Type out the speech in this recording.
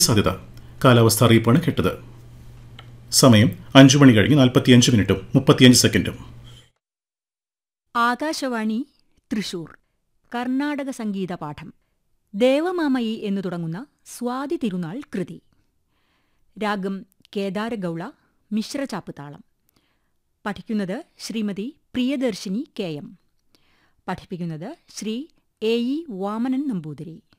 സാധ്യത. കാലാവസ്ഥ അറിയിപ്പാണ് കേട്ടത്. സമയം 5 മണി കഴിഞ്ഞ് 45 മിനിറ്റും 35 സെക്കൻഡും. ആകാശവാണി തൃശൂർ കർണാടക സംഗീത പാഠം. ദേവമാമയി എന്നു തുടങ്ങുന്ന സ്വാതി തിരുനാൾ കൃതി. രാഗം കേദാരഗൗള, മിശ്രചാപ്പ് താളം. പഠിക്കുന്നത് ശ്രീമതി പ്രിയദർശിനി കെ എം. പഠിപ്പിക്കുന്നത് ശ്രീ എ ഇ വാമനൻ നമ്പൂതിരി.